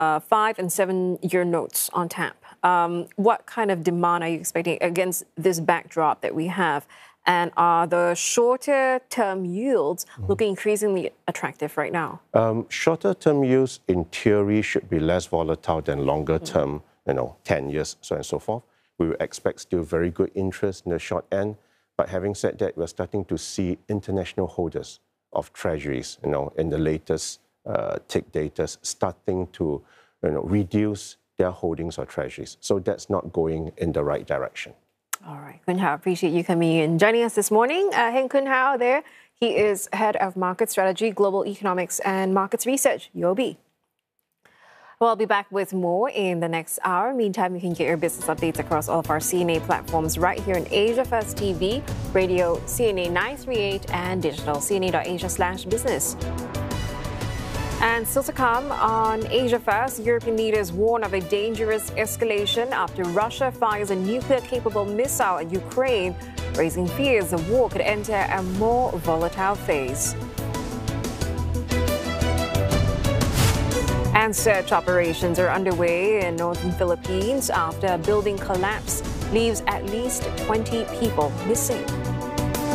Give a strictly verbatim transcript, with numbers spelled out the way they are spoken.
uh, five and seven-year notes on tap. Um, what kind of demand are you expecting against this backdrop that we have? And are the shorter-term yields mm. looking increasingly attractive right now? Um, shorter-term yields, in theory, should be less volatile than longer-term, mm. you know, ten years, so on and so forth. We will expect still very good interest in the short end. But having said that, we're starting to see international holders of treasuries, you know, in the latest uh, tick data, starting to, you know, reduce their holdings of treasuries. So that's not going in the right direction. All right, Khun Hao, appreciate you coming in. Joining us this morning, uh, Heng Khun Hao there. He is Head of Market Strategy, Global Economics and Markets Research, U O B. Well, I'll be back with more in the next hour. Meantime, you can get your business updates across all of our C N A platforms right here in Asia First T V, radio C N A nine thirty-eight, and digital C N A dot asia slash business. And still to come on Asia First, European leaders warn of a dangerous escalation after Russia fires a nuclear-capable missile at Ukraine, raising fears the war could enter a more volatile phase. And search operations are underway in northern Philippines after a building collapse leaves at least twenty people missing.